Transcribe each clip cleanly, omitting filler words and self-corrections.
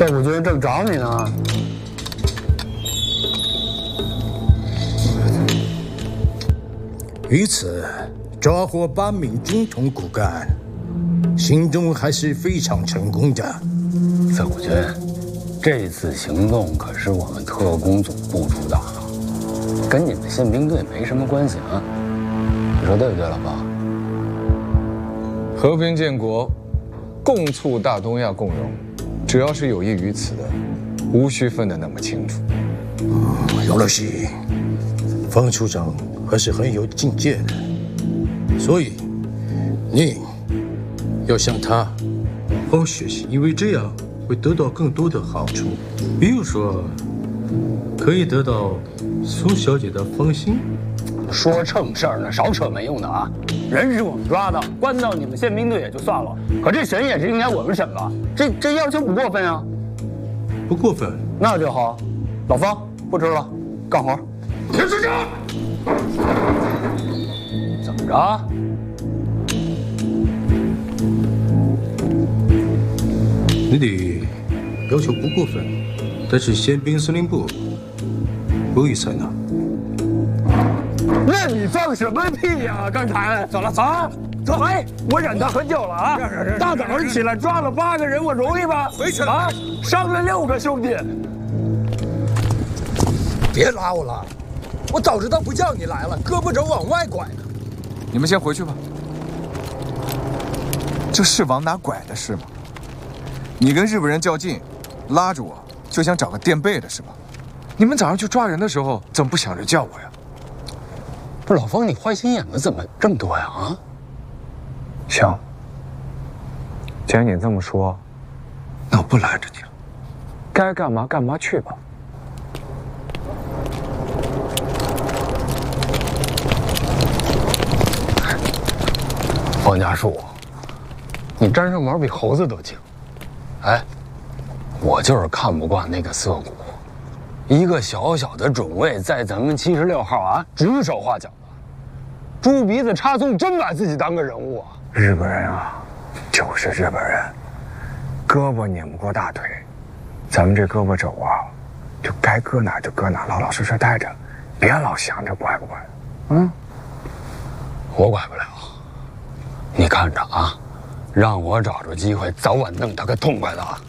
这武军正找你呢。 于此抓获8名军统骨干，行动还是非常成功的。 范武军，这次行动可是我们特工组部主导的，跟你们宪兵队没什么关系啊。你说对不对，老包？ 和平建国，共促大东亚共荣，只要是有益于此的，无需分得那么清楚。 有了戏，方处长还是很有境界的，所以你要向他好好学习，因为这样会得到更多的好处，比如说可以得到苏小姐的芳心。 说正事儿呢，少扯没用的啊！人是我们抓的，关到你们宪兵队也就算了，可这审也是应该我们审吧？这要求不过分啊？ 不过分， 那就好。老方不吃了，干活。 田司长， 怎么着？ 你的要求不过分，但是宪兵司令部不予采纳。 那你放什么屁呀？刚才走了，走，走！哎，我忍他很久了啊！大早上起来抓了8个人，我容易吗？ 回去啊！伤了6个兄弟。 别拉我了，我早知道不叫你来了，胳膊肘往外拐呢。 你们先回去吧。这是往哪拐的事吗？你跟日本人较劲，拉着我就想找个垫背的是吧？你们早上去抓人的时候，怎么不想着叫我呀？ 不是老方，你坏心眼子怎么这么多呀？啊？ 行，既然你这么说，那我不拦着你了。该干嘛干嘛去吧。 方家树，你沾上毛比猴子都精。哎，我就是看不惯那个涩谷，一个小小的准尉在咱们76号啊指手画脚的，猪鼻子插葱，真把自己当个人物啊！ 日本人啊，就是日本人，胳膊拧不过大腿，咱们这胳膊肘啊，就该搁哪就搁哪，老老实实待着，别老想着拐不拐。嗯， 我拐不了，你看着啊，让我找着机会，早晚弄他个痛快的啊！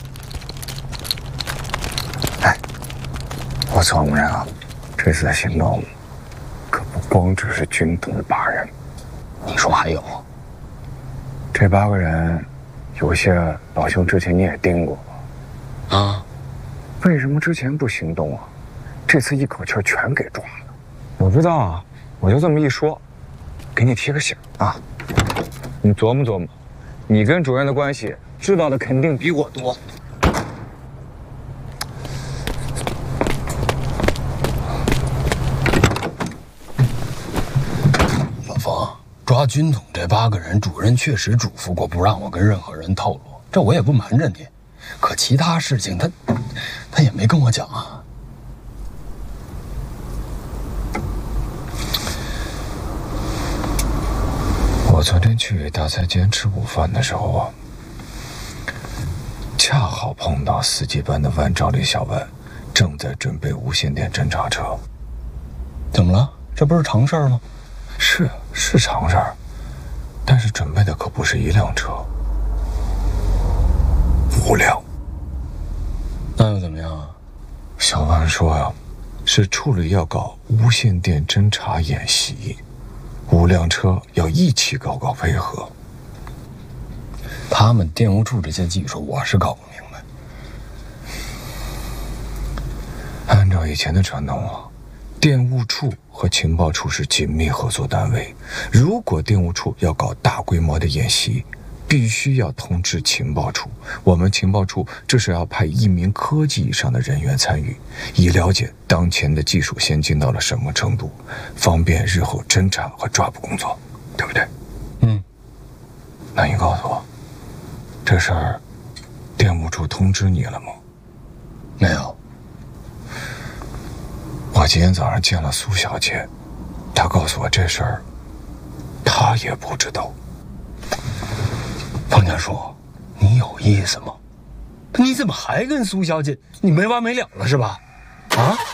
哎，我琢磨着，这次的行动可不光只是军统8人， 你说还有？ 这8个人，有些老兄之前你也盯过吧？ 啊？ 为什么之前不行动啊？这次一口气全给抓了。 我不知道啊，我就这么一说，给你提个醒啊。你琢磨琢磨，你跟主任的关系知道的肯定比我多。 老冯，抓军统这8个人，主任确实嘱咐过不让我跟任何人透露，这我也不瞒着你。可其他事情他也没跟我讲啊。 我昨天去大菜间吃午饭的时候啊，恰好碰到司机班的万兆里小万正在准备无线电侦察车。 怎么了？这不是常事吗？ 是常事儿，但是准备的可不是1辆车，5辆。 那又怎么样啊？ 小万说呀，是处里要搞无线电侦察演习，5辆车要一起搞配合。 他们电务处这些技术，我是搞不明白。 按照以前的传统啊，电务处和情报处是紧密合作单位。如果电务处要搞大规模的演习，必须要通知情报处。我们情报处至少要派1名科技以上的人员参与，以了解当前的技术先进到了什么程度，方便日后侦查和抓捕工作，对不对？ 嗯。 那你告诉我，这事儿电务处通知你了吗？ 没有。 我今天早上见了苏小姐，她告诉我这事儿，她也不知道。 方家树，你有意思吗？ 你怎么还跟苏小姐？你没完没了了是吧？啊？